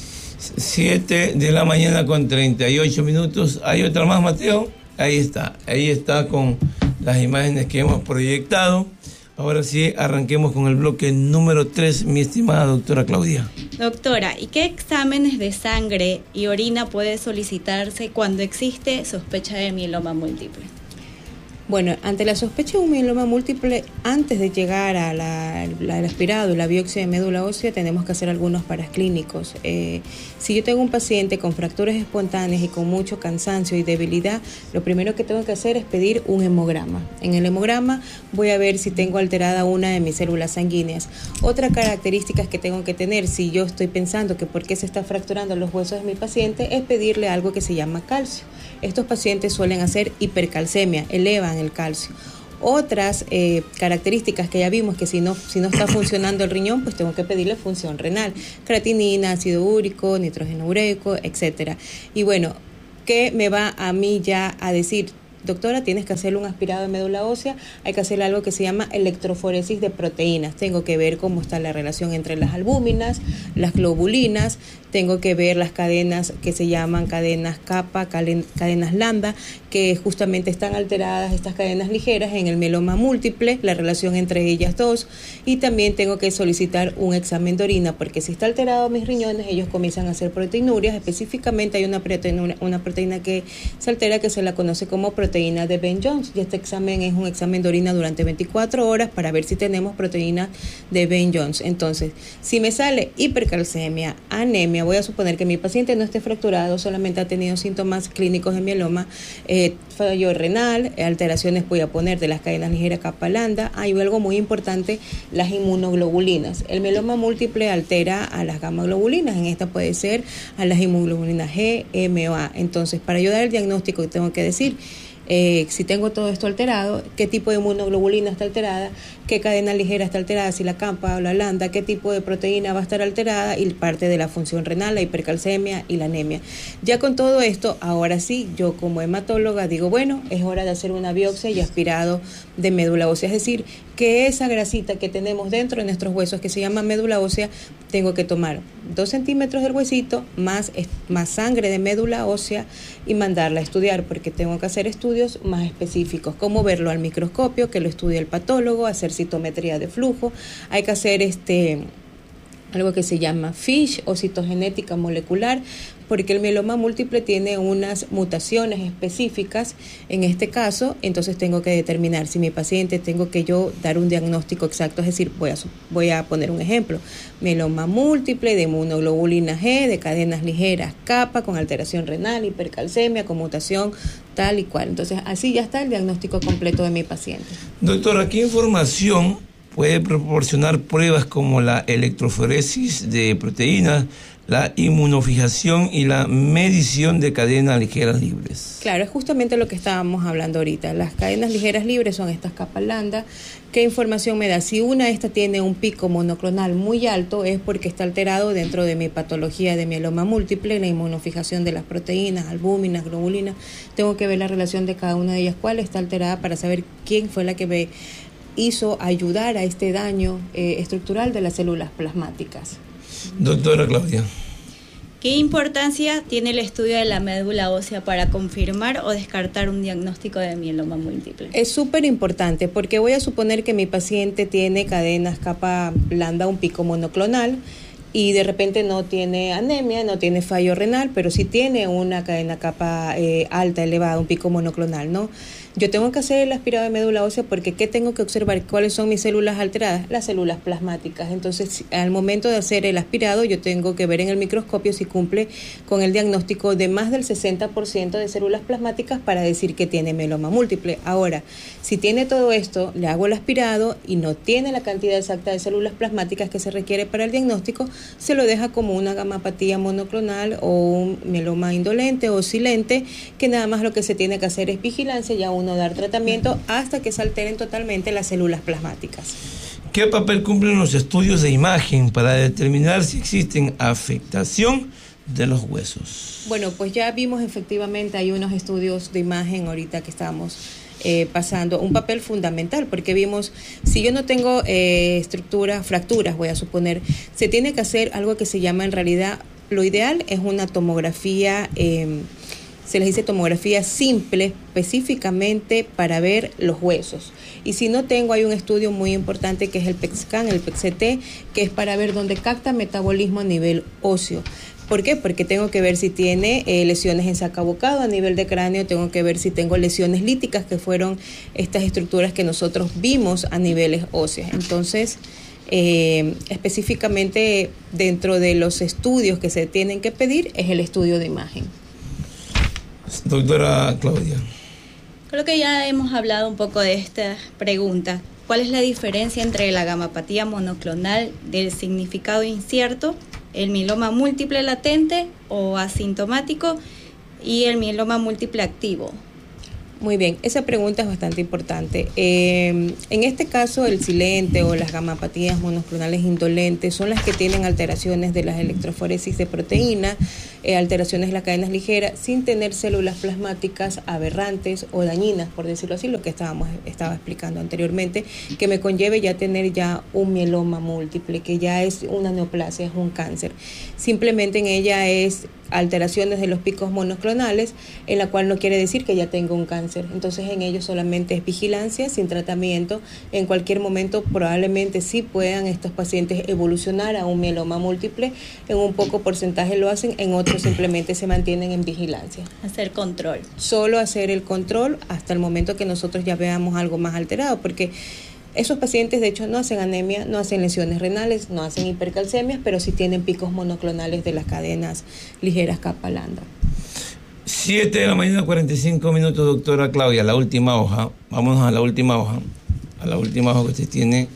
siete de la mañana con treinta y ocho minutos. ¿Hay otra más, Mateo? Ahí está, ahí está con las imágenes que hemos proyectado. Ahora sí, arranquemos con el bloque número tres, mi estimada doctora Claudia. Doctora, ¿y qué exámenes de sangre y orina puede solicitarse cuando existe sospecha de mieloma múltiple? Bueno, ante la sospecha de un mieloma múltiple, antes de llegar a la, la, al aspirado y la biopsia de médula ósea, tenemos que hacer algunos paraclínicos. Eh, si yo tengo un paciente con fracturas espontáneas y con mucho cansancio y debilidad, lo primero que tengo que hacer es pedir un hemograma. En el hemograma voy a ver si tengo alterada una de mis células sanguíneas. Otra característica que tengo que tener, si yo estoy pensando que por qué se está fracturando los huesos de mi paciente, es pedirle algo que se llama calcio. Estos pacientes suelen hacer hipercalcemia, elevan el calcio. Otras eh, características que ya vimos, que si no, si no está funcionando el riñón, pues tengo que pedirle función renal, creatinina, ácido úrico, nitrógeno ureico, etcétera. Y bueno, ¿qué me va a mí ya a decir? Doctora, tienes que hacerle un aspirado de médula ósea, hay que hacerle algo que se llama electroforesis de proteínas. Tengo que ver cómo está la relación entre las albúminas, las globulinas, tengo que ver las cadenas que se llaman cadenas kappa, cadenas lambda, que justamente están alteradas, estas cadenas ligeras, en el mieloma múltiple, la relación entre ellas dos, y también tengo que solicitar un examen de orina, porque si está alterado mis riñones, ellos comienzan a hacer proteinurias. Específicamente hay una proteína, una proteína que se altera, que se la conoce como proteína de Ben-Jones, y este examen es un examen de orina durante veinticuatro horas para ver si tenemos proteína de Ben-Jones. Entonces, si me sale hipercalcemia, anemia, voy a suponer que mi paciente no esté fracturado, solamente ha tenido síntomas clínicos de mieloma, eh, fallo renal, alteraciones voy a poner de las cadenas ligeras kappa lambda. Hay algo muy importante, las inmunoglobulinas. El mieloma múltiple altera a las gamma globulinas, en esta puede ser a las inmunoglobulinas G, M o A. Entonces, para ayudar al diagnóstico, tengo que decir, Eh, si tengo todo esto alterado, qué tipo de inmunoglobulina está alterada, qué cadena ligera está alterada, si la kappa o la lambda, qué tipo de proteína va a estar alterada, y parte de la función renal, la hipercalcemia y la anemia. Ya con todo esto, ahora sí, yo como hematóloga digo, bueno, es hora de hacer una biopsia y aspirado de médula ósea, es decir, que esa grasita que tenemos dentro de nuestros huesos, que se llama médula ósea, tengo que tomar dos centímetros del huesito, más, más sangre de médula ósea, y mandarla a estudiar, porque tengo que hacer estudios más específicos, como verlo al microscopio, que lo estudie el patólogo, hacer citometría de flujo, hay que hacer este algo que se llama FISH o citogenética molecular, porque el mieloma múltiple tiene unas mutaciones específicas en este caso, entonces tengo que determinar si mi paciente, tengo que yo dar un diagnóstico exacto, es decir, voy a, voy a poner un ejemplo, mieloma múltiple de inmunoglobulina G, de cadenas ligeras kappa, con alteración renal, hipercalcemia, con mutación tal y cual. Entonces así ya está el diagnóstico completo de mi paciente. Doctora, ¿qué información puede proporcionar pruebas como la electroforesis de proteínas, la inmunofijación y la medición de cadenas ligeras libres. Claro, es justamente lo que estábamos hablando ahorita. Las cadenas ligeras libres son estas capas lambda. ¿Qué información me da? Si una esta tiene un pico monoclonal muy alto, es porque está alterado dentro de mi patología de mieloma múltiple, la inmunofijación de las proteínas, albúminas, globulinas. Tengo que ver la relación de cada una de ellas, cuál está alterada, para saber quién fue la que me hizo ayudar a este daño eh, estructural de las células plasmáticas. Doctora Claudia. ¿Qué importancia tiene el estudio de la médula ósea para confirmar o descartar un diagnóstico de mieloma múltiple? Es súper importante porque voy a suponer que mi paciente tiene cadenas capa lambda, un pico monoclonal, y de repente no tiene anemia, no tiene fallo renal, pero sí tiene una cadena capa eh, alta, elevada, un pico monoclonal, ¿no? Yo tengo que hacer el aspirado de médula ósea porque ¿qué tengo que observar? ¿Cuáles son mis células alteradas? Las células plasmáticas. Entonces, al momento de hacer el aspirado, yo tengo que ver en el microscopio si cumple con el diagnóstico de más del sesenta por ciento de células plasmáticas para decir que tiene mieloma múltiple. Ahora, si tiene todo esto, le hago el aspirado y no tiene la cantidad exacta de células plasmáticas que se requiere para el diagnóstico, se lo deja como una gamapatía monoclonal o un mieloma indolente o silente, que nada más lo que se tiene que hacer es vigilancia y aún no dar tratamiento hasta que se alteren totalmente las células plasmáticas. ¿Qué papel cumplen los estudios de imagen para determinar si existen afectación de los huesos? Bueno, pues ya vimos efectivamente, hay unos estudios de imagen ahorita que estamos eh, pasando, un papel fundamental, porque vimos, si yo no tengo eh, estructuras, fracturas, voy a suponer, se tiene que hacer algo que se llama, en realidad, lo ideal es una tomografía eh, se les dice tomografía simple, específicamente para ver los huesos. Y si no tengo, hay un estudio muy importante que es el P E T scan, el P E T C T, que es para ver dónde capta metabolismo a nivel óseo. ¿Por qué? Porque tengo que ver si tiene eh, lesiones en sacabocado a nivel de cráneo, tengo que ver si tengo lesiones líticas, que fueron estas estructuras que nosotros vimos a niveles óseos. Entonces, eh, específicamente dentro de los estudios que se tienen que pedir es el estudio de imagen. Doctora Claudia. Creo que ya hemos hablado un poco de esta pregunta. ¿Cuál es la diferencia entre la gamapatía monoclonal del significado incierto, el mieloma múltiple latente o asintomático y el mieloma múltiple activo? Muy bien, esa pregunta es bastante importante. Eh, en este caso, el silente o las gamapatías monoclonales indolentes son las que tienen alteraciones de las electroforesis de proteína, eh, alteraciones de las cadenas ligeras, sin tener células plasmáticas aberrantes o dañinas, por decirlo así, lo que estábamos estaba explicando anteriormente, que me conlleve ya tener ya un mieloma múltiple, que ya es una neoplasia, es un cáncer. Simplemente en ella es alteraciones de los picos monoclonales, en la cual no quiere decir que ya tengo un cáncer. Entonces en ellos solamente es vigilancia, sin tratamiento. En cualquier momento probablemente sí puedan estos pacientes evolucionar a un mieloma múltiple. En un poco porcentaje lo hacen, en otros simplemente se mantienen en vigilancia. Hacer control. Solo hacer el control hasta el momento que nosotros ya veamos algo más alterado, porque esos pacientes, de hecho, no hacen anemia, no hacen lesiones renales, no hacen hipercalcemias, pero sí tienen picos monoclonales de las cadenas ligeras capa lambda. siete de la mañana, cuarenta y cinco minutos, doctora Claudia, la última hoja. Vámonos a la última hoja. A la última hoja que usted tiene.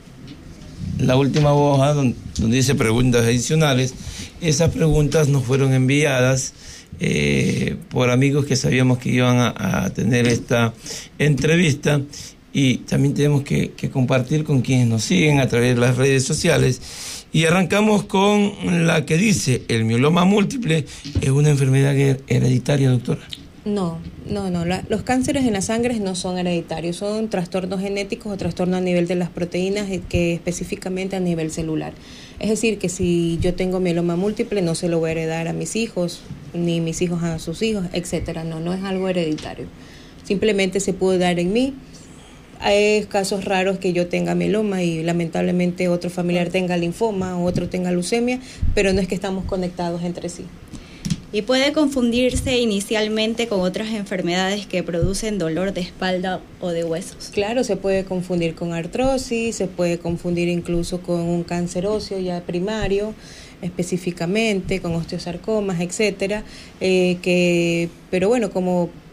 La última hoja donde, donde dice preguntas adicionales. Esas preguntas nos fueron enviadas eh, por amigos que sabíamos que iban a, a tener esta entrevista. Y también tenemos que, que compartir con quienes nos siguen a través de las redes sociales. Y arrancamos con la que dice, ¿el mieloma múltiple es una enfermedad hereditaria, doctora? No, no, no. La, los cánceres en la sangre no son hereditarios, son trastornos genéticos o trastornos a nivel de las proteínas, que específicamente a nivel celular. Es decir, que si yo tengo mieloma múltiple, no se lo voy a heredar a mis hijos, ni mis hijos a sus hijos, etcétera. No, no es algo hereditario. Simplemente se puede dar en mí. Hay casos raros que yo tenga mieloma y lamentablemente otro familiar tenga linfoma o otro tenga leucemia, pero no es que estamos conectados entre sí. Y puede confundirse inicialmente con otras enfermedades que producen dolor de espalda o de huesos. Claro, se puede confundir con artrosis, se puede confundir incluso con un cáncer óseo ya primario, específicamente con osteosarcomas, etcétera. Eh, que, pero bueno, como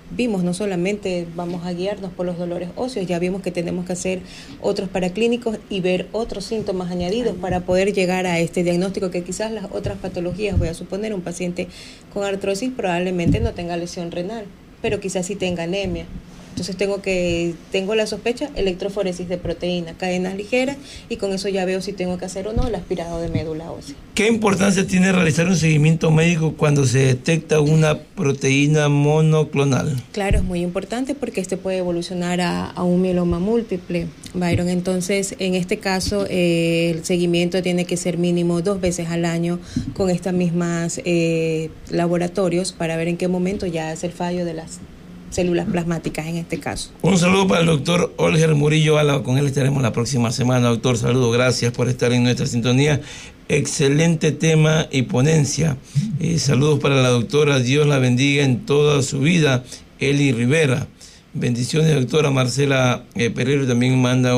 vimos, no solamente vamos a guiarnos por los dolores óseos, ya vimos que tenemos que hacer otros paraclínicos y ver otros síntomas añadidos para poder llegar a este diagnóstico, que quizás las otras patologías, voy a suponer, un paciente con artrosis probablemente no tenga lesión renal, pero quizás sí tenga anemia. Entonces tengo que tengo la sospecha, electroforesis de proteína, cadenas ligeras, y con eso ya veo si tengo que hacer o no el aspirado de médula ósea. ¿Qué importancia tiene realizar un seguimiento médico cuando se detecta una proteína monoclonal? Claro, es muy importante porque este puede evolucionar a, a un mieloma múltiple, Byron. Entonces, en este caso, eh, el seguimiento tiene que ser mínimo dos veces al año con estas mismas eh, laboratorios para ver en qué momento ya es el fallo de las células plasmáticas en este caso. Un saludo para el doctor Olger Murillo Álava, con él estaremos la próxima semana. Doctor, saludos, gracias por estar en nuestra sintonía. Excelente tema y ponencia. Eh, saludos para la doctora, Dios la bendiga en toda su vida, Eli Rivera. Bendiciones, doctora. Marcela eh, Pereiro también manda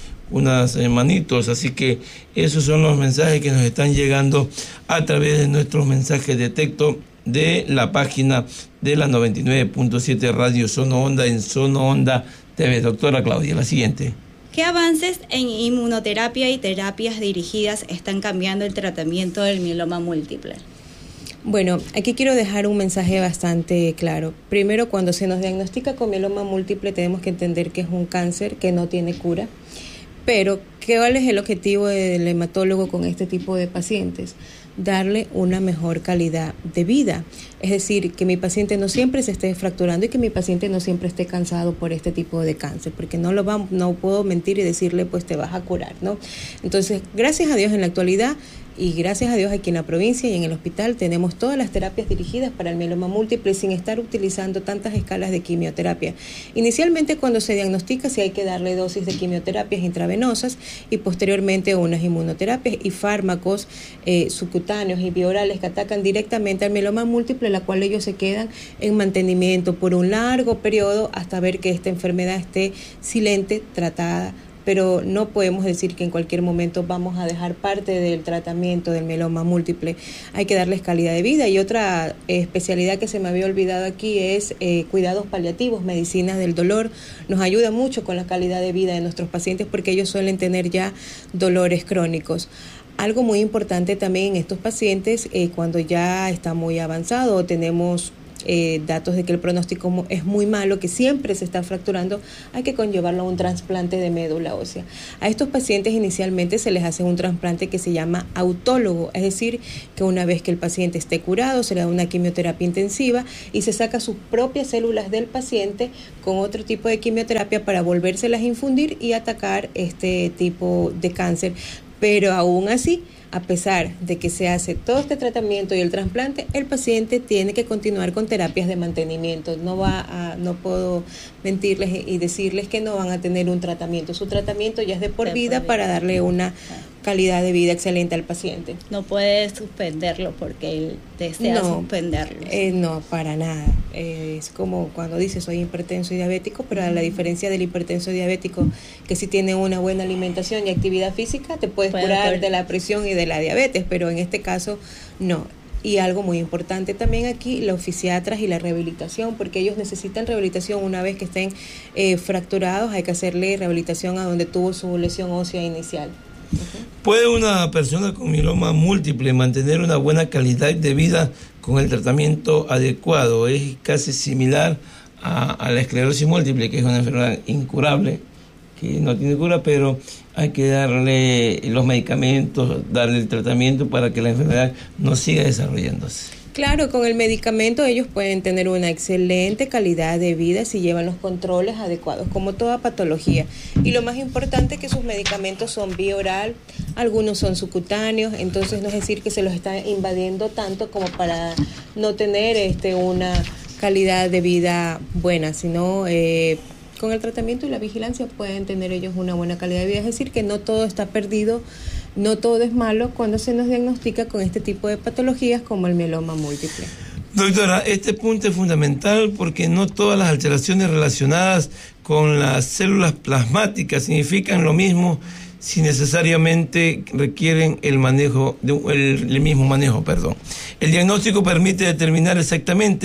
unas eh, manitos, así que esos son los mensajes que nos están llegando a través de nuestros mensajes de texto de la página de la noventa y nueve punto siete Radio Sono Onda en Sono Onda T V. Doctora Claudia, la siguiente. ¿Qué avances en inmunoterapia y terapias dirigidas están cambiando el tratamiento del mieloma múltiple? Bueno, aquí quiero dejar un mensaje bastante claro. Primero, cuando se nos diagnostica con mieloma múltiple, tenemos que entender que es un cáncer que no tiene cura. Pero, ¿cuál es el objetivo del hematólogo con este tipo de pacientes? Darle una mejor calidad de vida. Es decir, que mi paciente no siempre se esté fracturando y que mi paciente no siempre esté cansado por este tipo de cáncer, porque no lo va, no puedo mentir y decirle, pues te vas a curar, ¿no? Entonces, gracias a Dios en la actualidad, y gracias a Dios aquí en la provincia y en el hospital tenemos todas las terapias dirigidas para el mieloma múltiple sin estar utilizando tantas escalas de quimioterapia. Inicialmente, cuando se diagnostica, sí hay que darle dosis de quimioterapias intravenosas y posteriormente unas inmunoterapias y fármacos eh, subcutáneos y biorales que atacan directamente al mieloma múltiple, la cual ellos se quedan en mantenimiento por un largo periodo hasta ver que esta enfermedad esté silente, tratada. Pero no podemos decir que en cualquier momento vamos a dejar parte del tratamiento del mieloma múltiple. Hay que darles calidad de vida. Y otra eh, especialidad que se me había olvidado aquí es eh, cuidados paliativos, medicinas del dolor. Nos ayuda mucho con la calidad de vida de nuestros pacientes porque ellos suelen tener ya dolores crónicos. Algo muy importante también en estos pacientes, eh, cuando ya está muy avanzado o tenemos Eh, datos de que el pronóstico es muy malo, que siempre se está fracturando, hay que conllevarlo a un trasplante de médula ósea. A estos pacientes inicialmente se les hace un trasplante que se llama autólogo, es decir, que una vez que el paciente esté curado se le da una quimioterapia intensiva y se saca sus propias células del paciente con otro tipo de quimioterapia para volvérselas a infundir y atacar este tipo de cáncer. Pero aún así, a pesar de que se hace todo este tratamiento y el trasplante, el paciente tiene que continuar con terapias de mantenimiento. No va a, no puedo mentirles y decirles que no van a tener un tratamiento. Su tratamiento ya es de por de vida por para vida. darle una calidad de vida excelente al paciente. No puede suspenderlo porque él desea no, suspenderlo. Eh, no, para nada. Eh, es como cuando dice soy hipertenso y diabético, pero a la diferencia del hipertenso y diabético, que si tiene una buena alimentación y actividad física, te puedes puede curar haber. de la presión y de la diabetes, pero en este caso no. Y algo muy importante también aquí, los fisiatras y la rehabilitación, porque ellos necesitan rehabilitación una vez que estén eh, fracturados, hay que hacerle rehabilitación a donde tuvo su lesión ósea inicial. Uh-huh. ¿Puede una persona con mieloma múltiple mantener una buena calidad de vida con el tratamiento adecuado? Es casi similar a, a la esclerosis múltiple, que es una enfermedad incurable, que no tiene cura, pero hay que darle los medicamentos, darle el tratamiento para que la enfermedad no siga desarrollándose. Claro, con el medicamento ellos pueden tener una excelente calidad de vida si llevan los controles adecuados, como toda patología. Y lo más importante es que sus medicamentos son vía oral, algunos son subcutáneos, entonces no es decir que se los está invadiendo tanto como para no tener este una calidad de vida buena, sino eh, con el tratamiento y la vigilancia pueden tener ellos una buena calidad de vida. Es decir, que no todo está perdido, no todo es malo cuando se nos diagnostica con este tipo de patologías como el mieloma múltiple. Doctora, este punto es fundamental porque no todas las alteraciones relacionadas con las células plasmáticas significan lo mismo si necesariamente requieren el manejo de, el, el mismo manejo, perdón. El diagnóstico permite determinar exactamente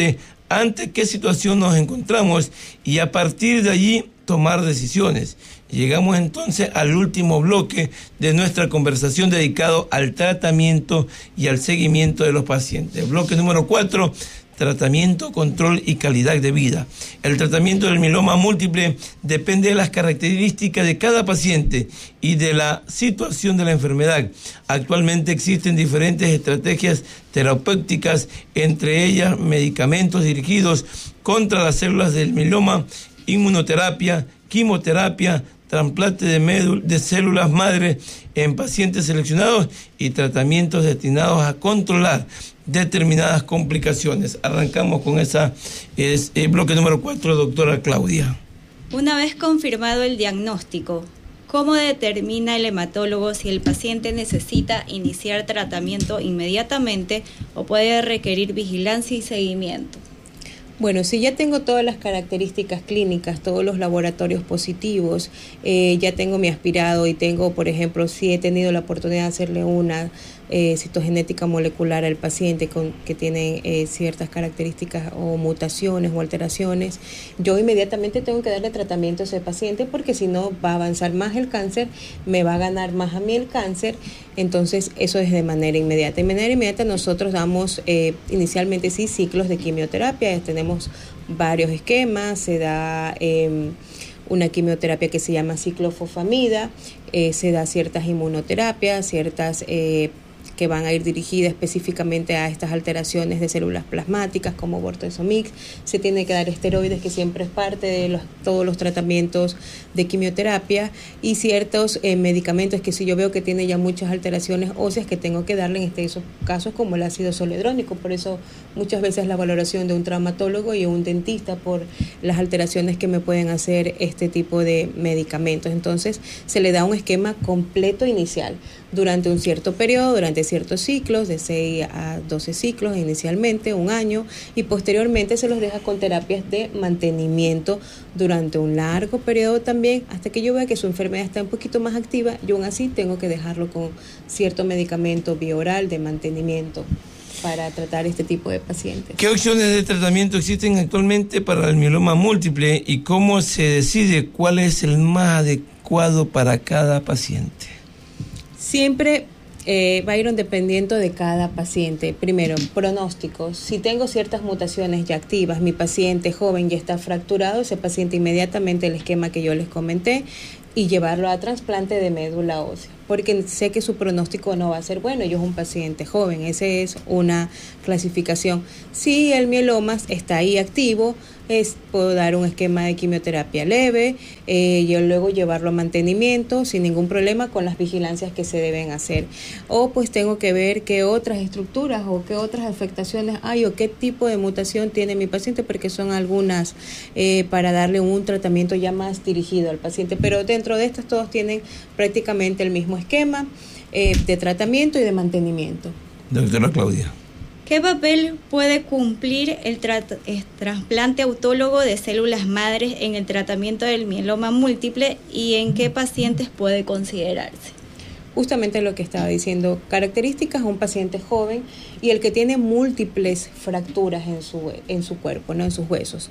ante qué situación nos encontramos y a partir de allí tomar decisiones. Llegamos entonces al último bloque de nuestra conversación dedicado al tratamiento y al seguimiento de los pacientes. Bloque número cuatro, tratamiento, control y calidad de vida. El tratamiento del mieloma múltiple depende de las características de cada paciente y de la situación de la enfermedad. Actualmente existen diferentes estrategias terapéuticas, entre ellas medicamentos dirigidos contra las células del mieloma, inmunoterapia, quimioterapia, trasplante de, médula, de células madre en pacientes seleccionados y tratamientos destinados a controlar determinadas complicaciones. Arrancamos con esa es el bloque número cuatro, doctora Claudia. Una vez confirmado el diagnóstico, ¿cómo determina el hematólogo si el paciente necesita iniciar tratamiento inmediatamente o puede requerir vigilancia y seguimiento? Bueno, si ya tengo todas las características clínicas, todos los laboratorios positivos, eh, ya tengo mi aspirado y tengo, por ejemplo, si he tenido la oportunidad de hacerle una eh, citogenética molecular al paciente con, que tiene eh, ciertas características o mutaciones o alteraciones, yo inmediatamente tengo que darle tratamiento a ese paciente porque si no va a avanzar más el cáncer, me va a ganar más a mí el cáncer. Entonces eso es de manera inmediata. De manera inmediata nosotros damos eh, inicialmente sí ciclos de quimioterapia, tenemos varios esquemas, se da eh, una quimioterapia que se llama ciclofosfamida, eh, se da ciertas inmunoterapias, ciertas eh, que van a ir dirigidas específicamente a estas alteraciones de células plasmáticas como Bortezomib. Se tiene que dar esteroides, que siempre es parte de los, todos los tratamientos de quimioterapia, y ciertos eh, medicamentos que si yo veo que tiene ya muchas alteraciones óseas, que tengo que darle en este, esos casos como el ácido zoledrónico. Por eso muchas veces la valoración de un traumatólogo y un dentista por las alteraciones que me pueden hacer este tipo de medicamentos. Entonces se le da un esquema completo inicial durante un cierto periodo, durante ciertos ciclos, de seis a doce ciclos inicialmente, un año, y posteriormente se los deja con terapias de mantenimiento durante un largo periodo también, hasta que yo vea que su enfermedad está un poquito más activa. Yo aún así tengo que dejarlo con cierto medicamento bioral de mantenimiento para tratar este tipo de pacientes. ¿Qué opciones de tratamiento existen actualmente para el mieloma múltiple y cómo se decide cuál es el más adecuado para cada paciente? Siempre eh, va a ir dependiendo de cada paciente. Primero, pronósticos. Si tengo ciertas mutaciones ya activas, mi paciente joven ya está fracturado, ese paciente inmediatamente el esquema que yo les comenté y llevarlo a trasplante de médula ósea, porque sé que su pronóstico no va a ser bueno, yo es un paciente joven, esa es una clasificación. Si el mieloma está ahí activo, es, puedo dar un esquema de quimioterapia leve, eh, y luego llevarlo a mantenimiento sin ningún problema con las vigilancias que se deben hacer. O pues tengo que ver qué otras estructuras o qué otras afectaciones hay o qué tipo de mutación tiene mi paciente, porque son algunas eh, para darle un tratamiento ya más dirigido al paciente. Pero dentro de estas todos tienen prácticamente el mismo esquema eh, de tratamiento y de mantenimiento. Doctora Claudia. ¿Qué papel puede cumplir el, trat- el trasplante autólogo de células madres en el tratamiento del mieloma múltiple y en qué pacientes puede considerarse? Justamente lo que estaba diciendo, características de un paciente joven y el que tiene múltiples fracturas en su, en su cuerpo, no en sus huesos.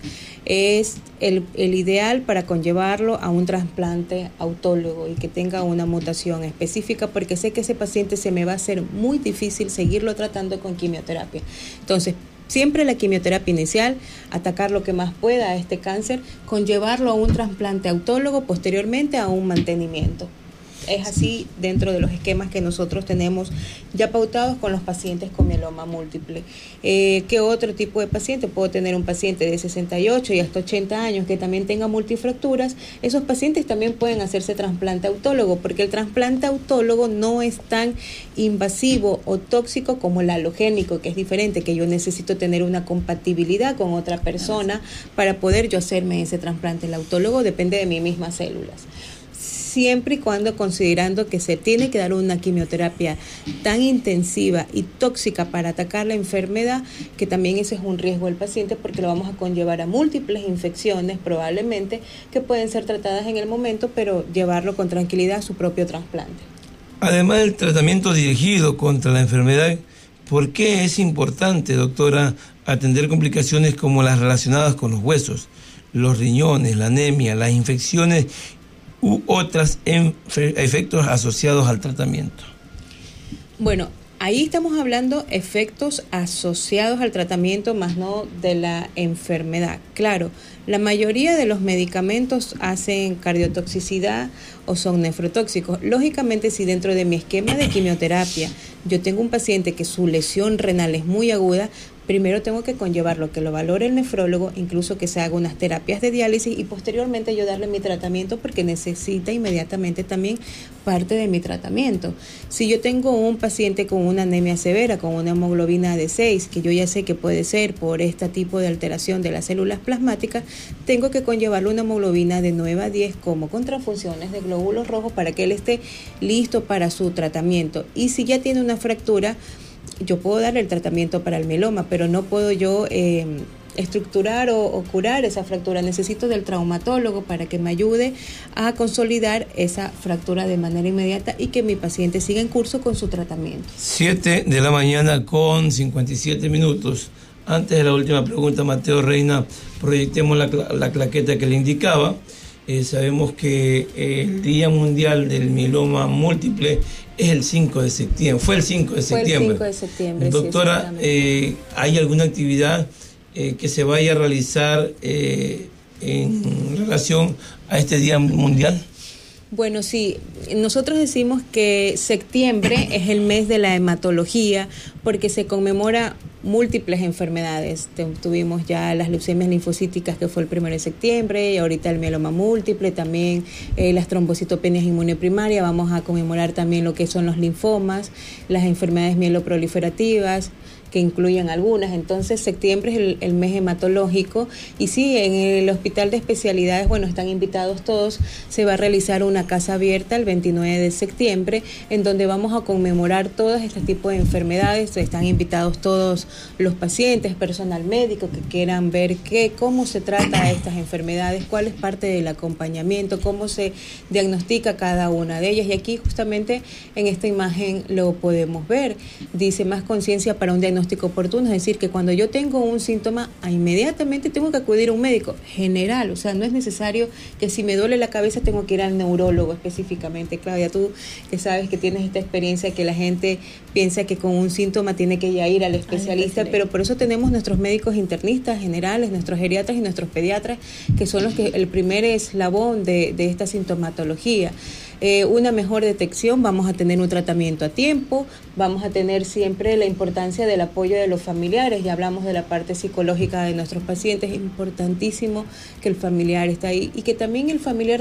Es el, el ideal para conllevarlo a un trasplante autólogo y que tenga una mutación específica, porque sé que ese paciente se me va a hacer muy difícil seguirlo tratando con quimioterapia. Entonces, siempre la quimioterapia inicial, atacar lo que más pueda a este cáncer, conllevarlo a un trasplante autólogo, posteriormente a un mantenimiento. Es así dentro de los esquemas que nosotros tenemos ya pautados con los pacientes con mieloma múltiple. Eh, ¿Qué otro tipo de paciente? Puedo tener un paciente de sesenta y ocho y hasta ochenta años que también tenga multifracturas. Esos pacientes también pueden hacerse trasplante autólogo, porque el trasplante autólogo no es tan invasivo o tóxico como el halogénico, que es diferente, que yo necesito tener una compatibilidad con otra persona para poder yo hacerme ese trasplante. El autólogo depende de mis mismas células, siempre y cuando considerando que se tiene que dar una quimioterapia tan intensiva y tóxica para atacar la enfermedad, que también ese es un riesgo del paciente, porque lo vamos a conllevar a múltiples infecciones probablemente que pueden ser tratadas en el momento, pero llevarlo con tranquilidad a su propio trasplante. Además del tratamiento dirigido contra la enfermedad, ¿Por qué es importante, doctora, atender complicaciones como las relacionadas con los huesos, los riñones, la anemia, las infecciones u otros efectos asociados al tratamiento? Bueno, ahí estamos hablando efectos asociados al tratamiento, más no de la enfermedad. Claro, la mayoría de los medicamentos hacen cardiotoxicidad o son nefrotóxicos. Lógicamente, si dentro de mi esquema de quimioterapia yo tengo un paciente que su lesión renal es muy aguda, primero tengo que conllevarlo, que lo valore el nefrólogo, incluso que se haga unas terapias de diálisis y posteriormente yo darle mi tratamiento porque necesita inmediatamente también parte de mi tratamiento. Si yo tengo un paciente con una anemia severa, con una hemoglobina de seis, que yo ya sé que puede ser por este tipo de alteración de las células plasmáticas, tengo que conllevarle una hemoglobina de nueve a diez como con transfusiones de glóbulos rojos para que él esté listo para su tratamiento. Y si ya tiene una fractura, yo puedo darle el tratamiento para el mieloma, pero no puedo yo eh, estructurar o, o curar esa fractura. Necesito del traumatólogo para que me ayude a consolidar esa fractura de manera inmediata y que mi paciente siga en curso con su tratamiento. siete de la mañana con cincuenta y siete minutos. Antes de la última pregunta, Mateo Reina, proyectemos la, la claqueta que le indicaba. Eh, sabemos que el Día Mundial del Mieloma Múltiple es el cinco de septiembre, fue el cinco de septiembre. Fue el cinco de septiembre, doctora, sí, eh, ¿hay alguna actividad eh, que se vaya a realizar eh, en relación a este Día Mundial? Bueno, sí, nosotros decimos que septiembre es el mes de la hematología porque se conmemora múltiples enfermedades. Tuvimos ya las leucemias linfocíticas, que fue el primero de septiembre, y ahorita el mieloma múltiple, también eh, las trombocitopenias inmunoprimarias. Vamos a conmemorar también lo que son los linfomas, las enfermedades mieloproliferativas, que incluyen algunas. Entonces septiembre es el, el mes hematológico y sí, en el hospital de especialidades, bueno, están invitados todos, se va a realizar una casa abierta el veintinueve de septiembre en donde vamos a conmemorar todos este tipo de enfermedades. Están invitados todos los pacientes, personal médico que quieran ver qué, cómo se trata estas enfermedades, cuál es parte del acompañamiento, cómo se diagnostica cada una de ellas. Y aquí justamente en esta imagen lo podemos ver. Dice más conciencia para un diagnóstico oportuno, es decir, que cuando yo tengo un síntoma, inmediatamente tengo que acudir a un médico general. O sea, no es necesario que si me duele la cabeza tengo que ir al neurólogo específicamente. Claudia, tú que sabes que tienes esta experiencia, que la gente piensa que con un síntoma tiene que ya ir al especialista, Ay, pero por eso tenemos nuestros médicos internistas generales, nuestros geriatras y nuestros pediatras, que son los que el primer eslabón de, de esta sintomatología. Eh, una mejor detección, vamos a tener un tratamiento a tiempo, vamos a tener siempre la importancia del apoyo de los familiares. Ya hablamos de la parte psicológica de nuestros pacientes, es importantísimo que el familiar esté ahí y que también el familiar